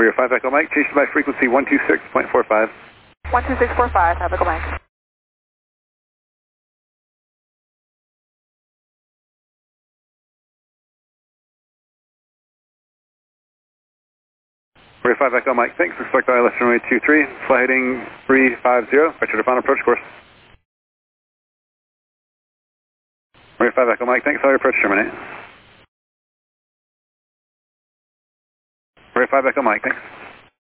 Warrior 5 Echo Mike, chased by frequency 126.45. 12645, 5 Echo Mike. Warrior 5 Echo Mike, thanks. Expect ILS runway 23, fly heading 350, Richard upon approach course. Warrior 5 Echo Mike, thanks. All your approach terminate. Warrior 5 Echo Mike, thanks.